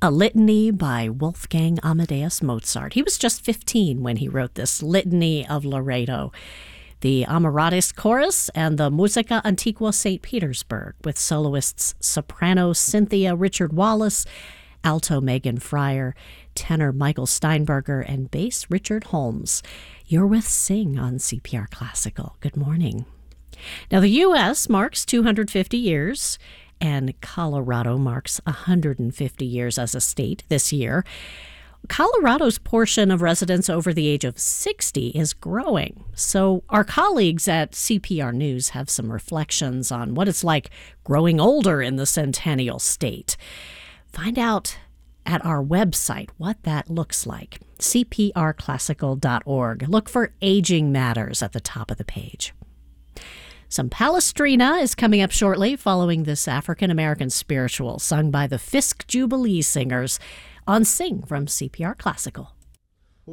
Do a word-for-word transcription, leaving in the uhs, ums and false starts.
A Litany by Wolfgang Amadeus Mozart. He was just fifteen when he wrote this Litany of Loreto. The Amoratis Chorus and the Musica Antiqua Saint Petersburg, with soloists soprano Cynthia Richard Wallace, alto Megan Fryer, tenor Michael Steinberger, and bass Richard Holmes. You're with Sing on C P R Classical. Good morning. Now, the U S marks two hundred fifty years, and Colorado marks one hundred fifty years as a state this year. Colorado's portion of residents over the age of sixty is growing. So our colleagues at C P R News have some reflections on what it's like growing older in the Centennial State. Find out at our website what that looks like, c p r classical dot org. Look for Aging Matters at the top of the page. Some Palestrina is coming up shortly following this African-American spiritual sung by the Fisk Jubilee Singers on Sing from C P R Classical.